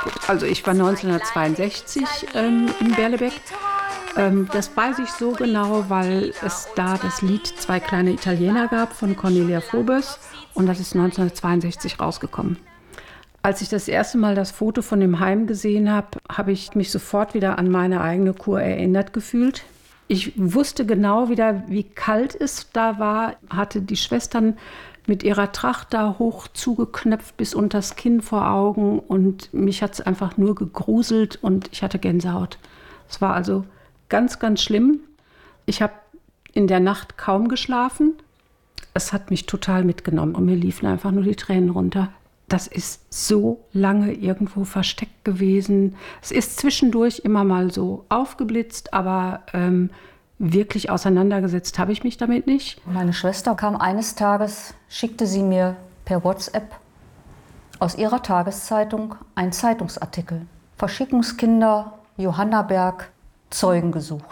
Gut, also ich war 1962 in Berlebeck. Das weiß ich so genau, weil es da das Lied Zwei kleine Italiener gab von Cornelia Froboess und das ist 1962 rausgekommen. Als ich das erste Mal das Foto von dem Heim gesehen habe, habe ich mich sofort wieder an meine eigene Kur erinnert gefühlt. Ich wusste genau wieder, wie kalt es da war, hatte die Schwestern mit ihrer Tracht da hoch zugeknöpft bis unters Kinn vor Augen und mich hat es einfach nur gegruselt und ich hatte Gänsehaut. Es war also ganz, ganz schlimm. Ich habe in der Nacht kaum geschlafen. Es hat mich total mitgenommen und mir liefen einfach nur die Tränen runter. Das ist so lange irgendwo versteckt gewesen. Es ist zwischendurch immer mal so aufgeblitzt, aber wirklich auseinandergesetzt habe ich mich damit nicht. Meine Schwester kam eines Tages, schickte sie mir per WhatsApp aus ihrer Tageszeitung einen Zeitungsartikel. Verschickungskinder, Johannaberg, Zeugen gesucht.